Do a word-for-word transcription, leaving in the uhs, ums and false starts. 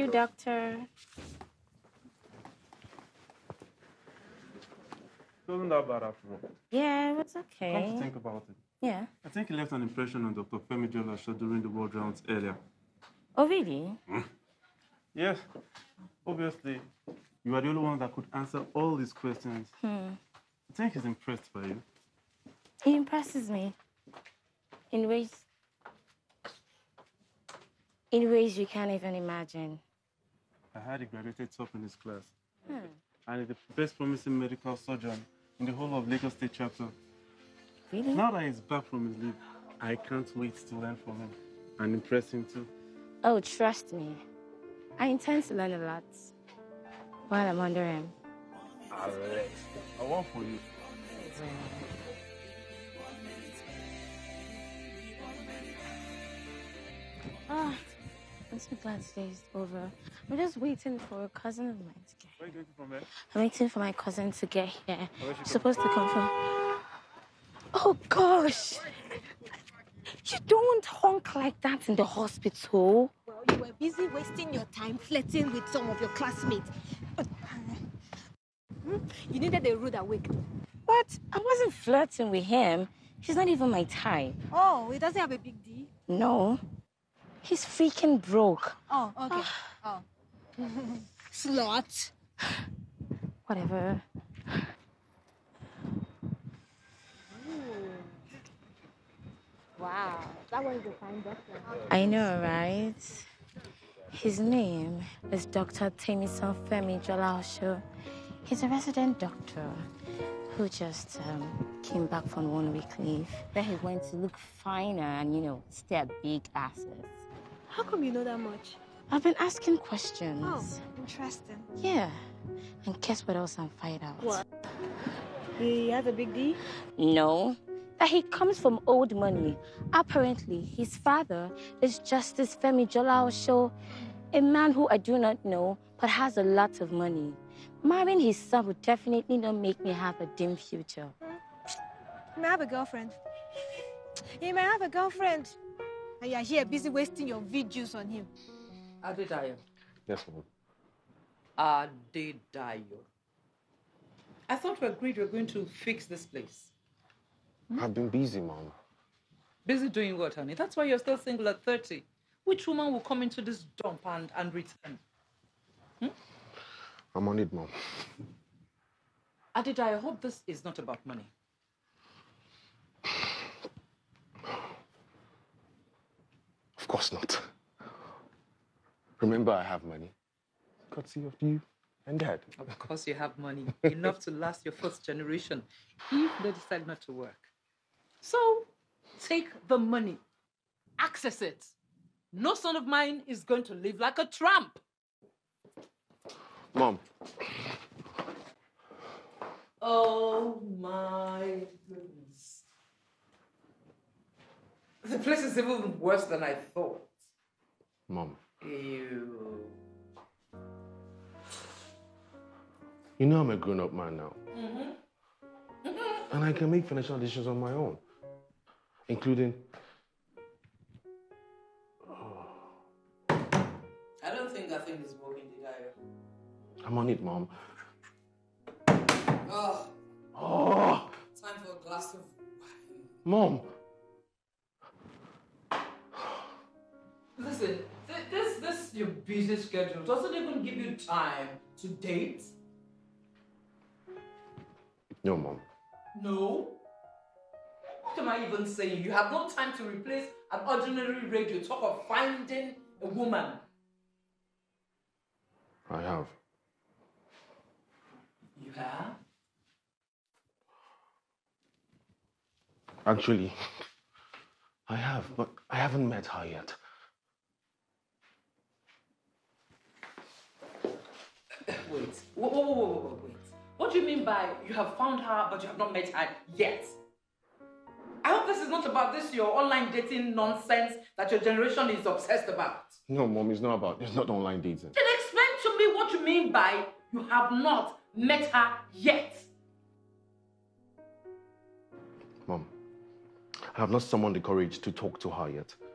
you, doctor. It wasn't that bad after all. Yeah, it's okay. Come to think about it. Yeah. I think he left an impression on Doctor Femi Jolasho during the world rounds earlier. Oh, really? Mm. Yes. Obviously, you are the only one that could answer all these questions. Hmm. I think he's impressed by you. He impresses me. In ways... In ways you can't even imagine. I heard he graduated top in his class. Hmm. And he's the best promising medical surgeon in the whole of Lagos State chapter. Really? Now that he's back from his leave, I can't wait to learn from him and impress him too. Oh, trust me. I intend to learn a lot while I'm under him. Alex, I want for you. Ah, I'm so glad today's over. I'm just waiting for a cousin of mine to get here. Where are you waiting for me? I'm waiting for my cousin to get here. Oh, She's supposed to come from... Oh, gosh! You don't honk like that in the hospital. Well, you were busy wasting your time flirting with some of your classmates. You needed a rude awakening. What? I wasn't flirting with him. He's not even my type. Oh, he doesn't have a big D? No. He's freaking broke. Oh, okay. Oh. Slut. Whatever. Wow, that was a fine doctor. I know, right? His name is Doctor Temison Femi Jolasho. He's a resident doctor who just um, came back from one week leave. Then he went to look finer and, you know, stare big asses. How come you know that much? I've been asking questions. Oh, interesting. Yeah. And guess what else I find out? What? He has a big D? No. That he comes from old money. Apparently, his father is Justice Femi Jolasho, a man who I do not know, but has a lot of money. Marrying his son would definitely not make me have a dim future. He may have a girlfriend. He may have a girlfriend. And you're here busy wasting your videos on him. Adedayo. Yes, ma'am. Adedayo. I thought we agreed we were going to fix this place. Hmm? I've been busy, Mom. Busy doing what, honey? That's why you're still single at thirty. Which woman will come into this dump and, and return? Hmm? I'm on it, Mom. Adedayo, I hope this is not about money. Of course not. Remember, I have money. Courtesy of you and Dad. Of course you have money. Enough to last your first generation if they decide not to work. So, take the money. Access it. No son of mine is going to live like a tramp. Mom. Oh, my goodness. The place is even worse than I thought. Mom. Ew. You know I'm a grown-up man now. Mm-hmm. And I can make financial decisions on my own. Including... I don't think that thing is working, Adedayo. I'm on it, Mom. Oh. Oh! Time for a glass of wine. Mom! Listen, th this, this, your busy schedule doesn't even give you time to date. No, Mom. No? What am I even saying? You have no time to replace an ordinary radio. Talk of finding a woman. I have. You have? Actually, I have, but I haven't met her yet. Wait. Whoa, whoa, whoa, whoa, whoa, wait. What do you mean by you have found her, but you have not met her yet? I hope this is not about this, your online dating nonsense that your generation is obsessed about. No, Mom, it's not about, it's not online dating. Then explain to me what you mean by you have not met her yet. Mom, I have not summoned the courage to talk to her yet.